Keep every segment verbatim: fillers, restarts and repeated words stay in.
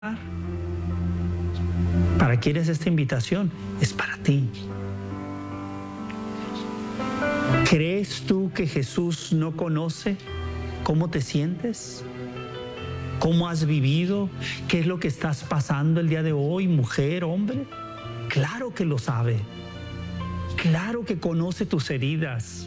¿Para quién es esta invitación? Es para ti. ¿Crees tú que Jesús no conoce cómo te sientes? ¿Cómo has vivido? ¿Qué es lo que estás pasando el día de hoy, mujer, hombre? Claro que lo sabe. Claro que conoce tus heridas.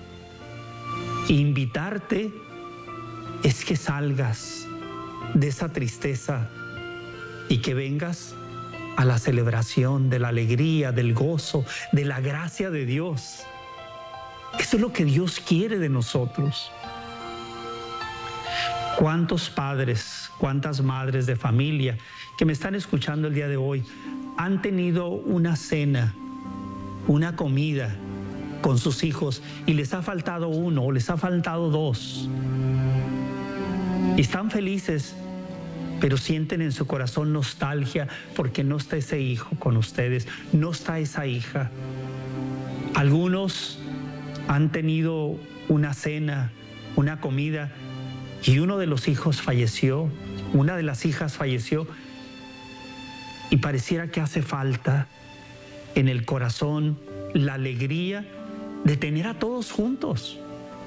Invitarte es que salgas de esa tristeza y que vengas a la celebración de la alegría, del gozo, de la gracia de Dios. Eso es lo que Dios quiere de nosotros. ¿Cuántos padres, cuántas madres de familia que me están escuchando el día de hoy han tenido una cena, una comida con sus hijos y les ha faltado uno o les ha faltado dos? Y están felices, pero sienten en su corazón nostalgia porque no está ese hijo con ustedes, no está esa hija. Algunos han tenido una cena, una comida, y uno de los hijos falleció, una de las hijas falleció, y pareciera que hace falta en el corazón la alegría de tener a todos juntos.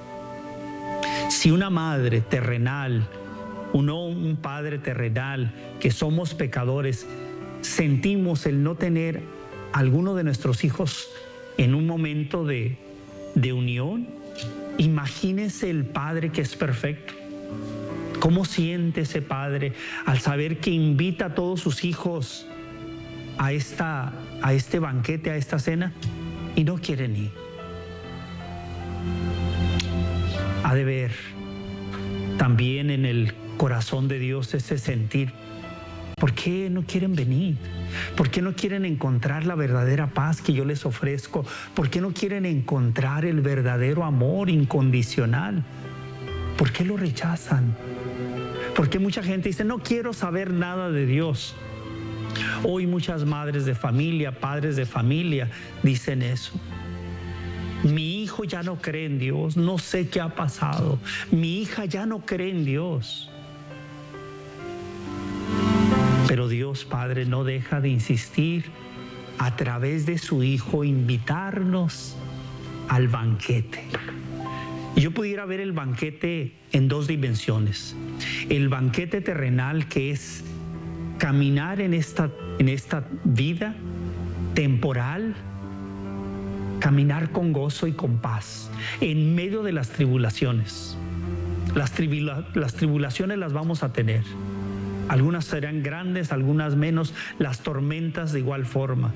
Si una madre terrenal, uno, un padre terrenal, que somos pecadores, sentimos el no tener a alguno de nuestros hijos en un momento de, de unión, imagínese el Padre que es perfecto. ¿Cómo siente ese Padre al saber que invita a todos sus hijos a, esta, a este banquete, a esta cena, y no quieren ir? Ha de ver también en el corazón de Dios ese sentir. ¿Por qué no quieren venir? ¿Por qué no quieren encontrar la verdadera paz que yo les ofrezco? ¿Por qué no quieren encontrar el verdadero amor incondicional? ¿Por qué lo rechazan? ¿Por qué mucha gente dice, no quiero saber nada de Dios? Hoy muchas madres de familia, padres de familia dicen eso. Mi hijo ya no cree en Dios, no sé qué ha pasado. Mi hija ya no cree en Dios. Pero Dios Padre no deja de insistir a través de su Hijo, invitarnos al banquete. Yo pudiera ver el banquete en dos dimensiones. El banquete terrenal, que es caminar en esta, en esta vida temporal, caminar con gozo y con paz en medio de las tribulaciones. Las, tribula, las tribulaciones las vamos a tener. Algunas serán grandes, algunas menos, las tormentas de igual forma.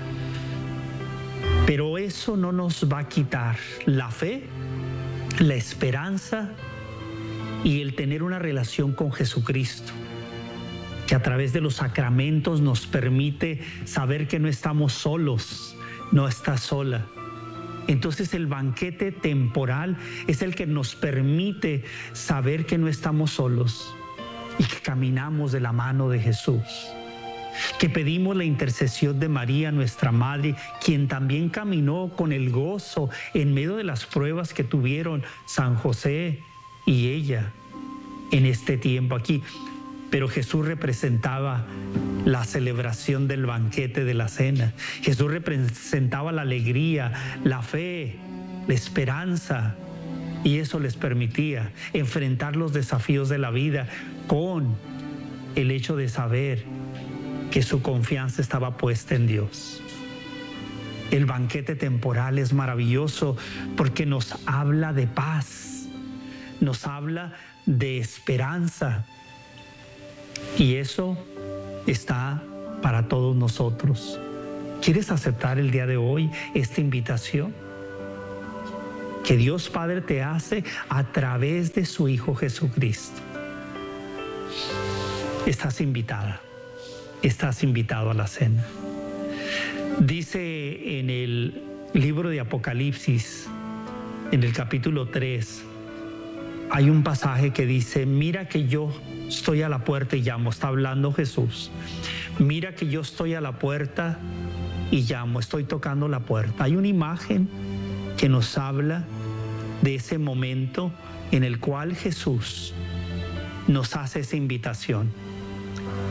Pero eso no nos va a quitar la fe, la esperanza y el tener una relación con Jesucristo, que a través de los sacramentos nos permite saber que no estamos solos, no está sola. Entonces el banquete temporal es el que nos permite saber que no estamos solos y que caminamos de la mano de Jesús, que pedimos la intercesión de María, nuestra Madre, quien también caminó con el gozo en medio de las pruebas que tuvieron San José y ella en este tiempo aquí. Pero Jesús representaba la celebración del banquete de la cena. Jesús representaba la alegría, la fe, la esperanza. Y eso les permitía enfrentar los desafíos de la vida con el hecho de saber que su confianza estaba puesta en Dios. El banquete temporal es maravilloso porque nos habla de paz, nos habla de esperanza. Y eso está para todos nosotros. ¿Quieres aceptar el día de hoy esta invitación que Dios Padre te hace a través de su Hijo Jesucristo? Estás invitada, estás invitado a la cena. Dice en el libro de Apocalipsis, en el capítulo tres, hay un pasaje que dice, mira que yo estoy a la puerta y llamo. Está hablando Jesús. Mira que yo estoy a la puerta y llamo, estoy tocando la puerta. Hay una imagen que nos habla de ese momento en el cual Jesús nos hace esa invitación.